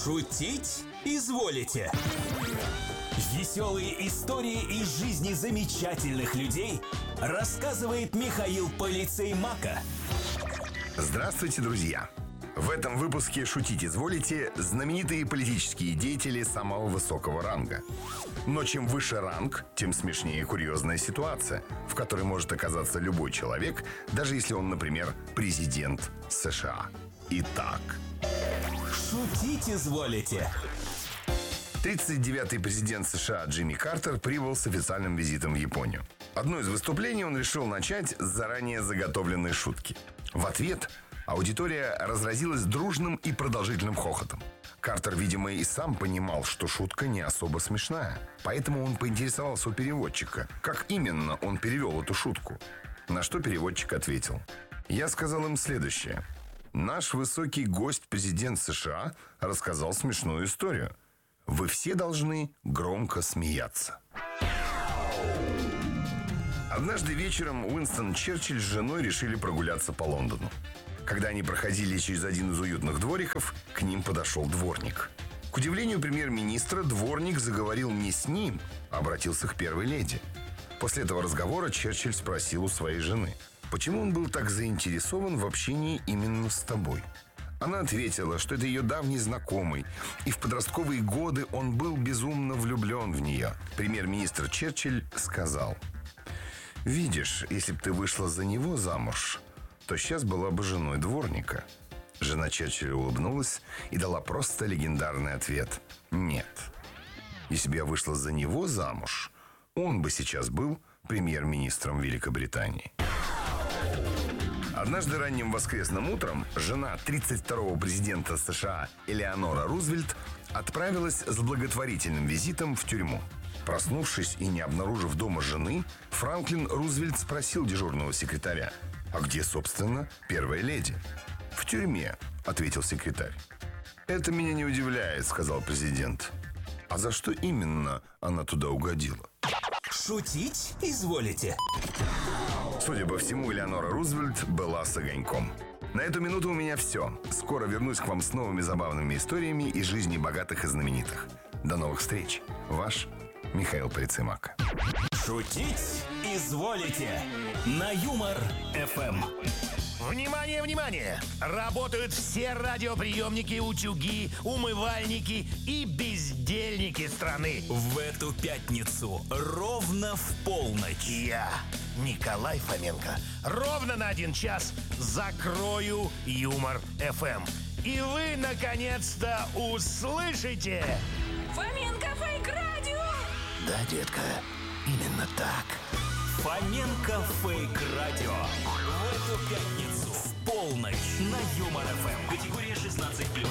Шутить изволите? Веселые истории из жизни замечательных людей рассказывает Михаил Полицей Мака. Здравствуйте, друзья! В этом выпуске «Шутить изволите» знаменитые политические деятели самого высокого ранга. Но чем выше ранг, тем смешнее курьезная ситуация, в которой может оказаться любой человек, даже если он, например, президент США. Итак... Шутить изволите? 39-й президент США Джимми Картер прибыл с официальным визитом в Японию. Одно из выступлений он решил начать с заранее заготовленной шутки. В ответ аудитория разразилась дружным и продолжительным хохотом. Картер, видимо, и сам понимал, что шутка не особо смешная. Поэтому он поинтересовался у переводчика, как именно он перевел эту шутку. На что переводчик ответил: «Я сказал им следующее. Наш высокий гость, президент США, рассказал смешную историю. Вы все должны громко смеяться». Однажды вечером Уинстон Черчилль с женой решили прогуляться по Лондону. Когда они проходили через один из уютных двориков, к ним подошел дворник. К удивлению премьер-министра, дворник заговорил не с ним, а обратился к первой леди. После этого разговора Черчилль спросил у своей жены: «Почему он был так заинтересован в общении именно с тобой?» Она ответила, что это ее давний знакомый, и в подростковые годы он был безумно влюблен в нее. Премьер-министр Черчилль сказал: «Видишь, если бы ты вышла за него замуж, то сейчас была бы женой дворника». Жена Черчилля улыбнулась и дала просто легендарный ответ: «Нет. Если бы я вышла за него замуж, он бы сейчас был премьер-министром Великобритании». Однажды ранним воскресным утром жена 32-го президента США Элеонора Рузвельт отправилась с благотворительным визитом в тюрьму. Проснувшись и не обнаружив дома жены, Франклин Рузвельт спросил дежурного секретаря: «А где, собственно, первая леди?» «В тюрьме», — ответил секретарь. «Это меня не удивляет», — сказал президент. «А за что именно она туда угодила?» Шутить изволите? Судя по всему, Элеонора Рузвельт была с огоньком. На эту минуту у меня все. Скоро вернусь к вам с новыми забавными историями из жизни богатых и знаменитых. До новых встреч. Ваш Михаил Полицей Мака. Шутить изволите? На Юмор ФМ. Внимание, внимание! Работают все радиоприемники, утюги, умывальники и бездельники страны. В эту пятницу ровно в полночь Я, Николай Фоменко, ровно на 1 час закрою Юмор ФМ. И вы, наконец-то, услышите... Фоменко Фейк Радио! Да, детка, именно так. Фоменко Фейк Радио. В эту пятницу в полночь на Юмор ФМ. Категория 16+.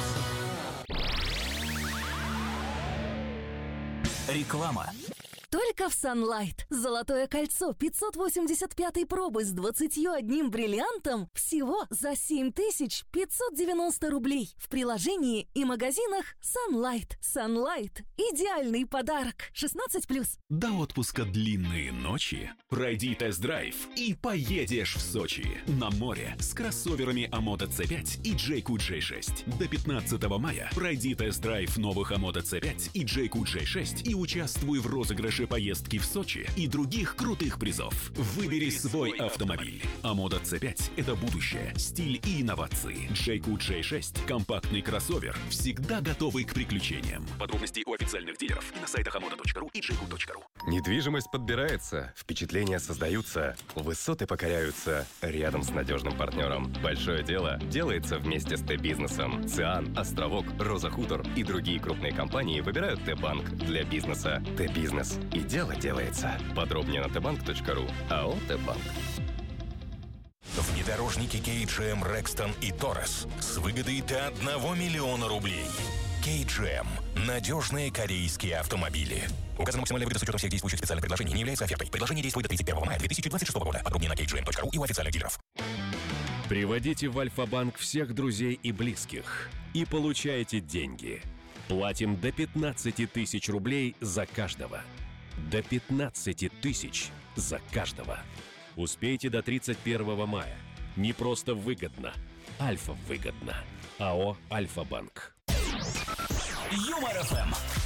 Реклама. Только в Sunlight. Золотое кольцо 585 пробы с 21 бриллиантом всего за 7590 рублей. В приложении и магазинах Sunlight. Sunlight – идеальный подарок. 16+. До отпуска длинные ночи. Пройди тест-драйв и поедешь в Сочи. На море с кроссоверами Амода C5 и Джейку J6. До 15 мая пройди тест-драйв новых Амода C5 и Джейку J6 и участвуй в розыгрыше поездки в Сочи и других крутых призов. Выбери свой автомобиль. Амода C5 – это будущее, стиль и инновации. Джейку J6 – компактный кроссовер, всегда готовый к приключениям. Подробности у официальных дилеров и на сайтах amoda.ru и jayco.ru. Недвижимость подбирается, впечатления создаются, высоты покоряются рядом с надежным партнером. Большое дело делается вместе с Т-бизнесом. Циан, Островок, Роза Хутор и другие крупные компании выбирают Т-банк для бизнеса. Т-бизнес. И дело делается. Подробнее на tbank.ru. АО «Т-банк». Внедорожники KGM Rexton и Taurus с выгодой до 1 миллиона рублей. KGM – надежные корейские автомобили. Указана максимальная выгода с учетом всех действующих специальных предложений не является офертой. Предложение действует до 31 мая 2026 года. Подробнее на kgm.ru и у официальных дилеров. Приводите в Альфа-банк всех друзей и близких и получайте деньги. Платим до 15 тысяч рублей за каждого. До 15 тысяч за каждого. Успейте до 31 мая. Не просто выгодно. Альфа выгодно. АО «Альфа-банк». Юмор ФМ.